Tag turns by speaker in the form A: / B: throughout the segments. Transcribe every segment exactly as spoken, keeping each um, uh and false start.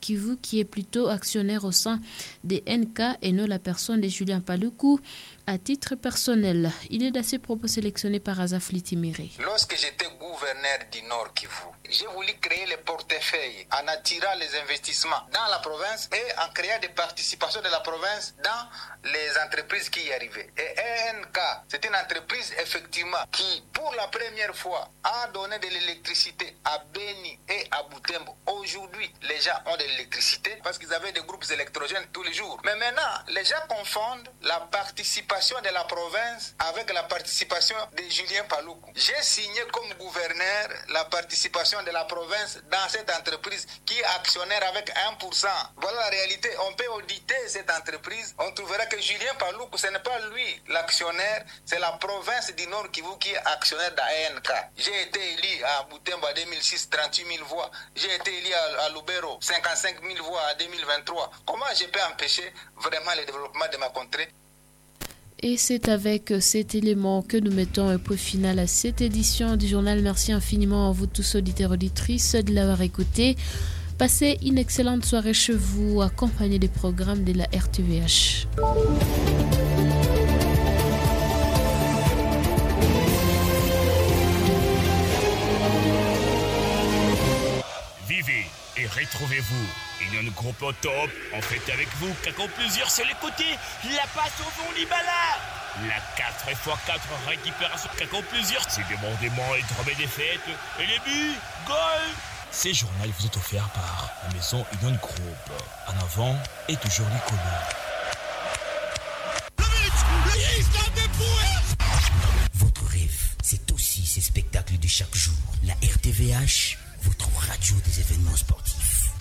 A: Kivu qui est plutôt actionnaire au sein des N K et non la personne de Julien Paluku à titre personnel. Il est d'assez propos sélectionné par Azafli Timéré.
B: Lorsque j'étais gouverneur du Nord Kivu, j'ai voulu créer les portefeuilles en attirant les investissements dans la province et en créant des participations de la province dans les entreprises qui y arrivaient. Et N K, c'est une entreprise effectivement qui, pour la première fois, a donné de l'électricité à Beni et à Butembo. Aujourd'hui, les gens ont de l'électricité parce qu'ils avaient des groupes électrogènes tous les jours. Mais maintenant, les gens confondent la participation de la province avec la participation de Julien Paluku. J'ai signé comme gouverneur la participation de la province dans cette entreprise qui est actionnaire avec un pour cent. Voilà la réalité. On peut auditer cette entreprise. On trouvera que Julien Paluku, ce n'est pas lui l'actionnaire, c'est la province du Nord Kivu qui est actionnaire d'A N K. J'ai été élu à Butembo en deux mille six, trente-huit mille voix. J'ai été élu à, à Lubero, cinquante-cinq mille voix en deux mille vingt-trois. Comment je peux empêcher vraiment le développement de ma contrée?
A: Et c'est avec cet élément que nous mettons un point final à cette édition du journal. Merci infiniment à vous tous auditeurs et auditrices de l'avoir écouté. Passez une excellente soirée chez vous, accompagné des programmes de la R T V H.
C: Vivez et retrouvez-vous. Union Groupe au top, on fait avec vous, Kako plusieurs c'est les côtés, la passe au fond Libala. La quatre fois quatre récupération Kako plusieurs, c'est débordement et drôme des fêtes, et les buts, goal. Ces journaux vous est offert par la maison Union Groupe. En avant et toujours l'icône.
D: Votre rêve, c'est aussi ces spectacles de chaque jour. La R T V H, votre radio des événements sportifs.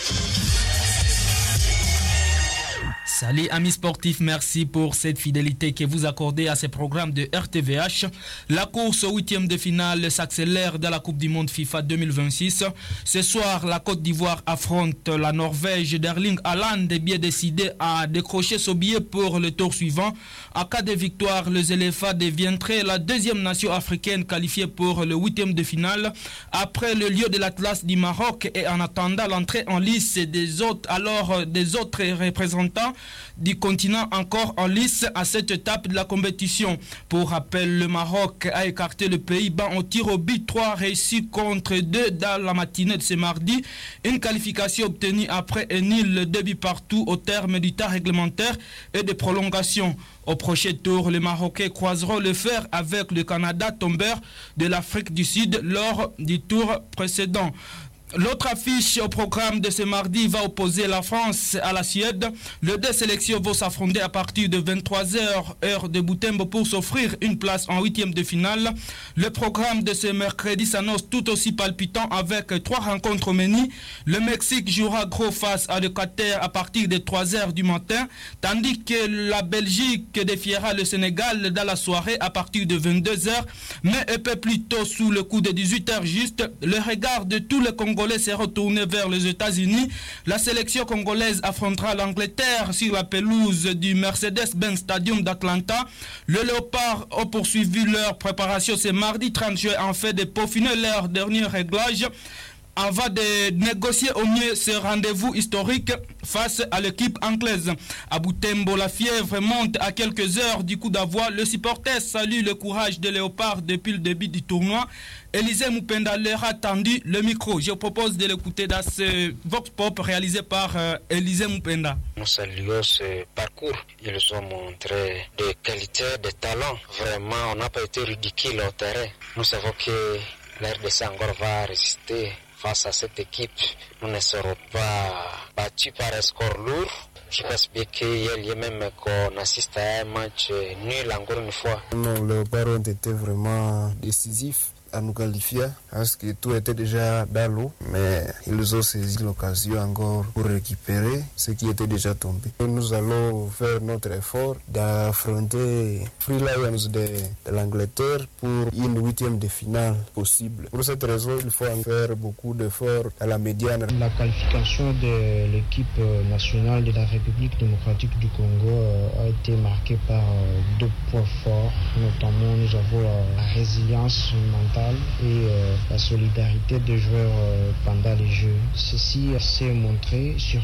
E: Salut amis sportifs, merci pour cette fidélité que vous accordez à ces programmes de R T V H. La course au huitième de finale s'accélère dans la Coupe du Monde FIFA deux mille vingt-six. Ce soir, la Côte d'Ivoire affronte la Norvège d'Erling Haaland est bien décidé à décrocher son billet pour le tour suivant. En cas de victoire, les éléphants deviendraient la deuxième nation africaine qualifiée pour le huitième de finale après le lieu de l'Atlas du Maroc et en attendant l'entrée en lice des autres, alors des autres représentants du continent encore en lice à cette étape de la compétition. Pour rappel, le Maroc a écarté le Pays-Bas en tir au but, trois réussis contre deux dans la matinée de ce mardi. Une qualification obtenue après un nul de but partout au terme du temps réglementaire et de prolongation. Au prochain tour, les Marocains croiseront le fer avec le Canada, tombeur de l'Afrique du Sud lors du tour précédent. L'autre affiche au programme de ce mardi va opposer la France à la Suède. Les deux sélections vont s'affronter à partir de vingt-trois heures, heure de Butembo, pour s'offrir une place en huitième de finale. Le programme de ce mercredi s'annonce tout aussi palpitant avec trois rencontres au menu. Le Mexique jouera gros face à l'Équateur à partir de trois heures du matin, tandis que la Belgique défiera le Sénégal dans la soirée à partir de vingt-deux heures, mais un peu plus tôt sous le coup de dix-huit heures juste. Le regard de tous les Congolais s'est retourné vers les États-Unis. La sélection congolaise affrontera l'Angleterre sur la pelouse du Mercedes-Benz Stadium d'Atlanta. Le Léopard a poursuivi leur préparation ce mardi trente juin en fait de peaufiner leur dernier réglage avant de négocier au mieux ce rendez-vous historique face à l'équipe anglaise. À Butembo, la fièvre monte à quelques heures du coup d'envoi. Le supporter salue le courage des Léopards depuis le début du tournoi. Élisée Mupenda leur a tendu le micro. Je propose de l'écouter dans ce Vox Pop réalisé par euh, Élisée Mupenda.
F: Nous saluons ce parcours. Ils ont montré des qualités, des talents. Vraiment, on n'a pas été ridicule au terrain. Nous savons que l'R D C encore va résister face à cette équipe. Nous ne serons pas battus par un score lourd. Je pense bien qu'il y a même qu'on assiste à un match nul encore une fois.
G: Non, les Léopards ont été vraiment décisifs à nous qualifier parce que tout était déjà dans l'eau, mais ils ont saisi l'occasion encore pour récupérer ce qui était déjà tombé. Et nous allons faire notre effort d'affronter Free Lions de, de l'Angleterre pour une huitième de finale possible. Pour cette raison, il faut en faire beaucoup d'efforts à la médiane.
H: La qualification de l'équipe nationale de la République démocratique du Congo a été marquée par deux points forts. Notamment, nous avons la résilience mentale et euh, la solidarité des joueurs euh, pendant les Jeux. Ceci s'est montré sur